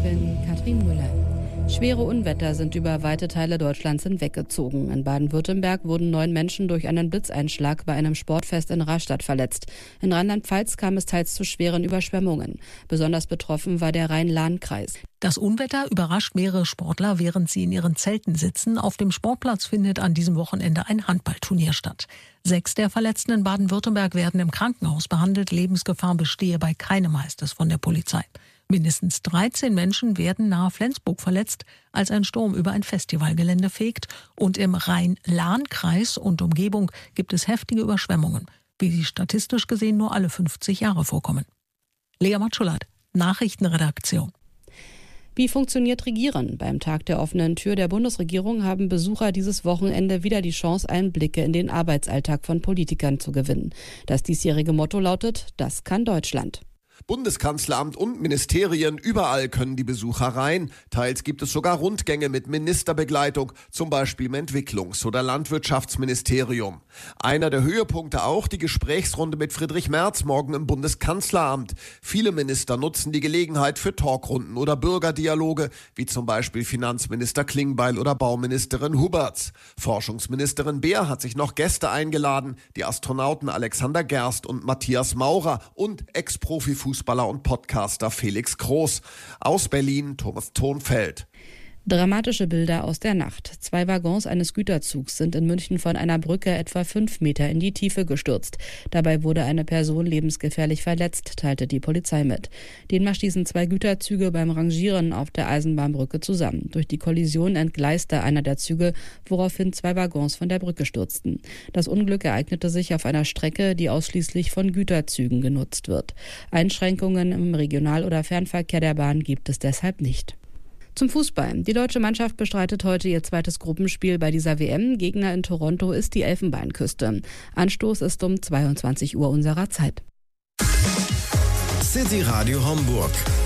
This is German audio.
Nachrichten Katrin Müller. Schwere Unwetter sind über weite Teile Deutschlands hinweggezogen. In Baden-Württemberg wurden 9 Menschen durch einen Blitzeinschlag bei einem Sportfest in Rastatt verletzt. In Rheinland-Pfalz kam es teils zu schweren Überschwemmungen. Besonders betroffen war der Rhein-Lahn-Kreis. Das Unwetter überrascht mehrere Sportler, während sie in ihren Zelten sitzen. Auf dem Sportplatz findet an diesem Wochenende ein Handballturnier statt. 6 der Verletzten in Baden-Württemberg werden im Krankenhaus behandelt. Lebensgefahr bestehe bei keinem, heißt es von der Polizei. Mindestens 13 Menschen werden nahe Flensburg verletzt, als ein Sturm über ein Festivalgelände fegt. Und im Rhein-Lahn-Kreis und Umgebung gibt es heftige Überschwemmungen, wie sie statistisch gesehen nur alle 50 Jahre vorkommen. Lea Matschulat, Nachrichtenredaktion. Wie funktioniert Regieren? Beim Tag der offenen Tür der Bundesregierung haben Besucher dieses Wochenende wieder die Chance, Einblicke in den Arbeitsalltag von Politikern zu gewinnen. Das diesjährige Motto lautet: Das kann Deutschland. Bundeskanzleramt und Ministerien, überall können die Besucher rein. Teils gibt es sogar Rundgänge mit Ministerbegleitung, zum Beispiel im Entwicklungs- oder Landwirtschaftsministerium. Einer der Höhepunkte auch die Gesprächsrunde mit Friedrich Merz morgen im Bundeskanzleramt. Viele Minister nutzen die Gelegenheit für Talkrunden oder Bürgerdialoge, wie zum Beispiel Finanzminister Klingbeil oder Bauministerin Huberts. Forschungsministerin Beer hat sich noch Gäste eingeladen, die Astronauten Alexander Gerst und Matthias Maurer und Ex-Profi-Fußballer und Podcaster Felix Groß. Aus Berlin Thomas Thonfeld. Dramatische Bilder aus der Nacht. 2 Waggons eines Güterzugs sind in München von einer Brücke etwa 5 Meter in die Tiefe gestürzt. Dabei wurde eine Person lebensgefährlich verletzt, teilte die Polizei mit. Demnach stießen 2 Güterzüge beim Rangieren auf der Eisenbahnbrücke zusammen. Durch die Kollision entgleiste einer der Züge, woraufhin 2 Waggons von der Brücke stürzten. Das Unglück ereignete sich auf einer Strecke, die ausschließlich von Güterzügen genutzt wird. Einschränkungen im Regional- oder Fernverkehr der Bahn gibt es deshalb nicht. Zum Fußball. Die deutsche Mannschaft bestreitet heute ihr zweites Gruppenspiel bei dieser WM. Gegner in Toronto ist die Elfenbeinküste. Anstoß ist um 22 Uhr unserer Zeit. City Radio Hamburg.